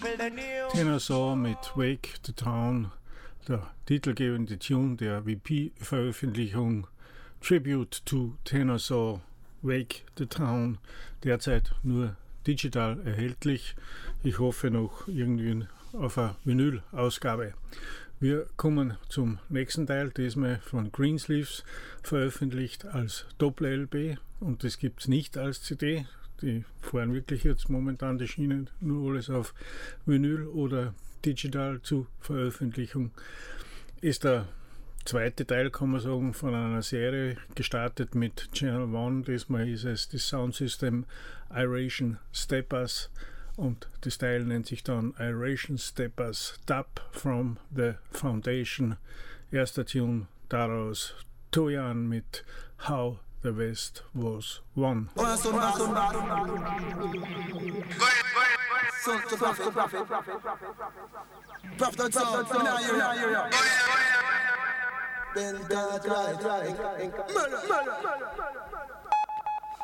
Tenor Saw mit Wake the Town, der titelgebende Tune der VP-Veröffentlichung Tribute to Tenor Saw, Wake the Town, derzeit nur digital erhältlich. Ich hoffe noch irgendwie auf eine Vinyl-Ausgabe. Wir kommen zum nächsten Teil, diesmal von Greensleeves, veröffentlicht als Doppel-LP und das gibt es nicht als CD. Die fahren wirklich jetzt momentan die Schienen nur alles auf Vinyl oder digital zu Veröffentlichung. Ist der zweite Teil, kann man sagen, von einer Serie, gestartet mit Channel One. Diesmal ist es das Soundsystem Iration Steppers und das Teil nennt sich dann Iration Steppers Dub from the Foundation. Erster Tune daraus Toyan mit How the West Was Won. Been that right, murder.